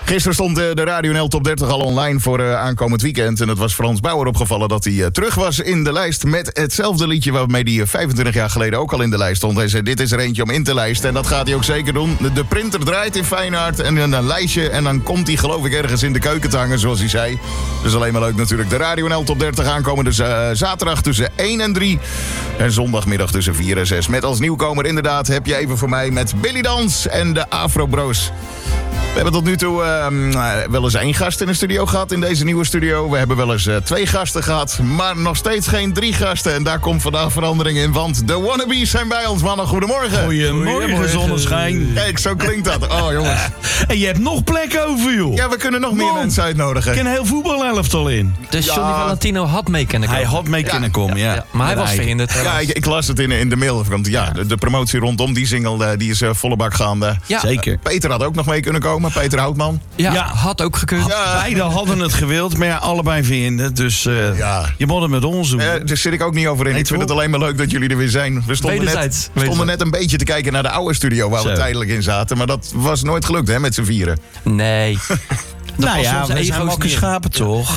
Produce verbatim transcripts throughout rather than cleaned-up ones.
Gisteren stond de, de Radio N L Top dertig al online voor uh, aankomend weekend. En het was Frans Bauer opgevallen dat hij uh, terug was in de lijst met hetzelfde liedje waarmee hij uh, vijfentwintig jaar geleden ook al in de lijst stond. Hij zei, dit is er eentje om in te lijsten. En dat gaat hij ook zeker doen. De, de printer draait in Feyenoord en een, een lijstje. En dan komt hij geloof ik ergens in de keuken te hangen, zoals hij zei. Dus alleen maar leuk natuurlijk. De Radio N L Top dertig aankomen dus uh, zaterdag tussen één en drie. En zondagmiddag tussen vier en zes. Met als nieuwkomer inderdaad heb je even voor mij met Billy Dans en de Afro Bros. We hebben tot nu toe uh, wel eens één gast in de studio gehad in deze nieuwe studio. We hebben wel eens uh, twee gasten gehad, maar nog steeds geen drie gasten. En daar komt vandaag verandering in, want de wannabes zijn bij ons, mannen. Goedemorgen. Goedemorgen, zonneschijn. Kijk, zo klinkt dat. Oh, jongens. En je hebt nog plek over, joh. Ja, we kunnen nog meer Man. mensen uitnodigen. Ik ken een heel voetbalelftal in. Dus Ja. Johnny Valentino had mee kunnen komen. Hij had mee Ja. kunnen komen, ja. Ja, maar hij was Met verhinderd. Ja, ik, ik las het in, in de mail. Want ja, de, de promotie rondom die single uh, die is uh, volle bak gaande. Ja. Zeker. Peter had ook nog mee kunnen komen. Peter Houtman. Ja, Ja. had ook gekund. Ja. Beiden hadden het gewild, maar ja, allebei vinden. Dus uh, Ja. je moet het met ons doen. Uh, daar zit ik ook niet over in. Nee, ik vind toch? het alleen maar leuk dat jullie er weer zijn. We stonden, net, Wederzijds. we stonden net een beetje te kijken naar de oude studio waar we Zo. tijdelijk in zaten. Maar dat was nooit gelukt, hè, met z'n vieren. Nee. Dat nou was ja, onze we zijn ego's wakker niet in. schapen, toch?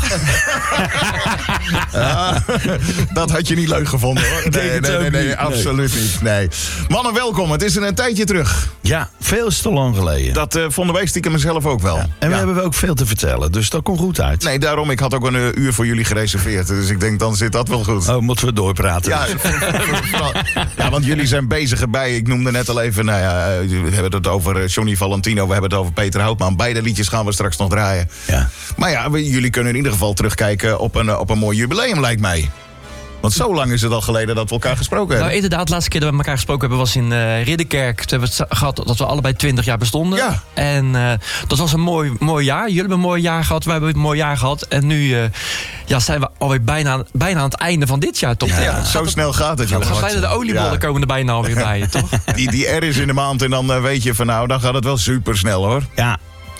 Ja, dat had je niet leuk gevonden, hoor. Ik denk Nee, het nee, ook nee, nee, niet. Nee. absoluut niet. Nee. Mannen, welkom. Het is een, een tijdje terug. Ja, veel te lang geleden. Dat uh, vonden wij stiekem mezelf ook wel. En we Ja. hebben ook veel te vertellen, dus dat komt goed uit. Nee, daarom. Ik had ook een uh, uur voor jullie gereserveerd. Dus ik denk, dan zit dat wel goed. Oh, moeten we doorpraten? Ja, vooral- ja, want jullie zijn bezig erbij. Ik noemde net al even, nou ja, uh, we hebben het over uh, Johnny Valentino. We hebben het over Peter Houtman. Beide liedjes gaan we straks nog draaien. Ja. Maar ja, we- jullie kunnen in ieder geval terugkijken op een, uh, op een mooi jubileum, lijkt mij. Want zo lang is het al geleden dat we elkaar gesproken Nou, hebben. inderdaad, de laatste keer dat we elkaar gesproken hebben was in uh, Ridderkerk. Toen hebben we het gehad dat we allebei twintig jaar bestonden. Ja. En uh, dat was een mooi, mooi jaar. Jullie hebben een mooi jaar gehad, wij hebben een mooi jaar gehad. En nu uh, ja, zijn we alweer bijna, bijna aan het einde van dit jaar, toch? Ja, Ja, zo snel gaat het, Dan jongens. gaan bijna de oliebollen Ja. komen er bijna alweer bij, toch? Die, die R is in de maand en dan uh, weet je van nou, dan gaat het wel super snel, hoor. Ja.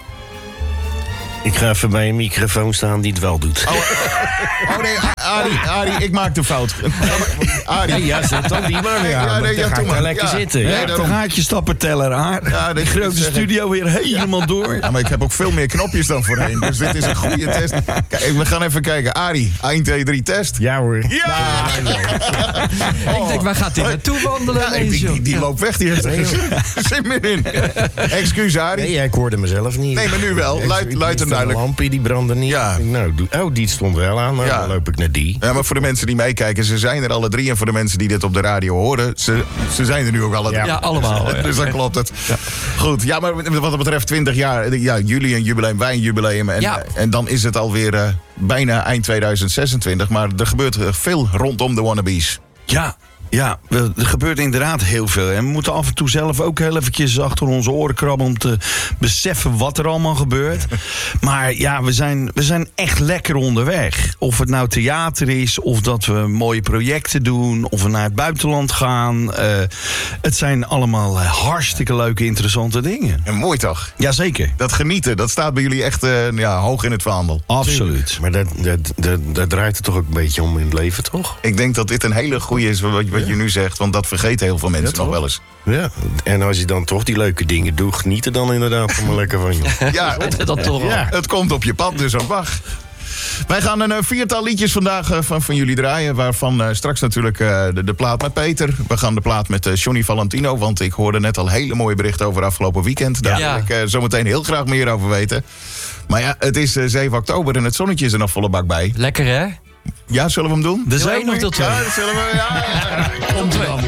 Ik ga even bij een microfoon staan die het wel doet. Oh nee, Arie, Arie, ik maak de fout. Arie. Ja, zet dan die maar weer Ja, aan. nee, ja, Dan ga doe ik maar. daar lekker Ja. zitten. Ja, Ja. Ja, daarom. dan gaat je stappenteller aan. Ja, de dit- grote studio weer helemaal door. Ja, maar ik heb ook veel meer knopjes dan voorheen. Dus dit is een goede test. Kijk, we gaan even kijken. Arie, één, twee, drie, test. Ja hoor. Ja! Ik denk, waar gaat hij naartoe wandelen? Ja, ineens, die, die, joh? die loopt weg, die heeft er geen zin meer in. Excuus, Arie. Nee, ja, ik hoorde mezelf niet. Nee, maar nu wel. Ik- Luid- ik- luid en ik- duidelijk. De lampje die brandde niet. Ja. Ik denk, nou, doe- oh, die stond wel aan. Nou, Ja. dan loop ik naar die. Ja, maar voor de mensen die meekijken, ze zijn er alle drie. En voor de mensen die dit op de radio horen, ze, ze zijn er nu ook alle drie. Ja, allemaal. Ja. Dus dan klopt het. Goed, ja, maar wat dat betreft twintig jaar. Ja, jullie een jubileum, wij een jubileum. En, Ja. en dan is het alweer uh, bijna eind tweeduizend zesentwintig. Maar er gebeurt uh, veel rondom de wannabes. Ja, ja, er gebeurt inderdaad heel veel. En we moeten af en toe zelf ook heel eventjes achter onze oren krabben om te beseffen wat er allemaal gebeurt. Maar ja, we zijn, we zijn echt lekker onderweg. Of het nou theater is, of dat we mooie projecten doen, of we naar het buitenland gaan. Uh, het zijn allemaal uh, hartstikke leuke, interessante dingen. En mooi toch? Jazeker, Dat genieten, dat staat bij jullie echt uh, ja, hoog in het vaandel. absoluut. Maar dat, dat, dat, dat draait het toch ook een beetje om in het leven, toch? Ik denk dat dit een hele goede is wat, wat je nu zegt. Want dat vergeten heel veel mensen Ja, nog toch? wel eens. Ja. En als je dan toch die leuke dingen doet, geniet er dan inderdaad van maar lekker van, joh. Ja, het, Dat toch wel. Ja. het komt op je pad, dus ook wacht. Wij gaan een uh, viertal liedjes vandaag uh, van, van jullie draaien. Waarvan uh, straks natuurlijk uh, de, de plaat met Peter. We gaan de plaat met uh, Johnny Valentino. Want ik hoorde net al hele mooie berichten over afgelopen weekend. Daar Ja. wil ik uh, zometeen heel graag meer over weten. Maar ja, het is uh, zeven oktober en het zonnetje is er nog volle bak bij. Lekker, hè? Ja, zullen we hem doen? De Deel één zomer. of deel twee? Ja, dat zullen we. Ja, ja, ja. Komt ie dan.